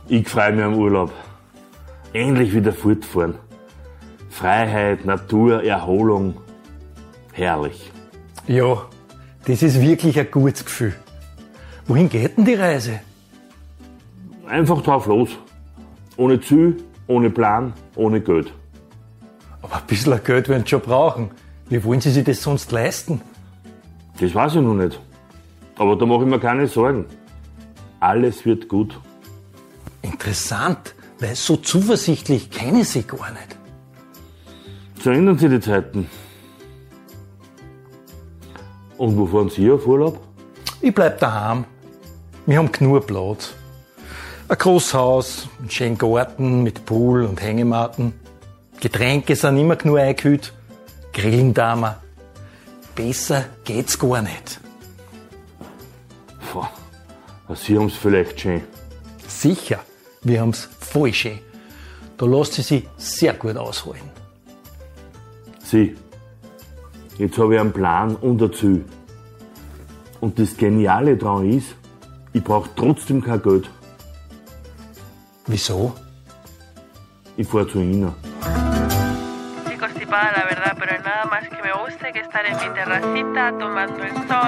Ich freue mich am Urlaub. Endlich wieder fortfahren. Freiheit, Natur, Erholung. Herrlich. Ja, das ist wirklich ein gutes Gefühl. Wohin geht denn die Reise? Einfach drauf los. Ohne Ziel, ohne Plan, ohne Geld. Aber ein bisschen Geld werden Sie schon brauchen. Wie wollen Sie sich das sonst leisten? Das weiß ich noch nicht. Aber da mache ich mir keine Sorgen. Alles wird gut. Interessant, weil so zuversichtlich kenne ich Sie gar nicht. So ändern sich die Zeiten. Und wo fahren Sie auf Urlaub? Ich bleib daheim. Wir haben genug Platz. Ein großes Haus, einen schönen Garten mit Pool und Hängematten. Getränke sind immer genug eingekühlt. Grillen da wir. Besser geht's gar nicht. Boah, Sie haben's vielleicht schön. Sicher, wir haben's voll schön. Da lässt sie sich sehr gut ausholen. Sie, jetzt habe ich einen Plan und ein Ziel. Und das Geniale daran ist, ich brauche trotzdem kein Geld. Wieso? Ich fahre zu Ihnen. Constipada, la verdad, pero nada más que me gusta que estar en mi terracita tomando el sol.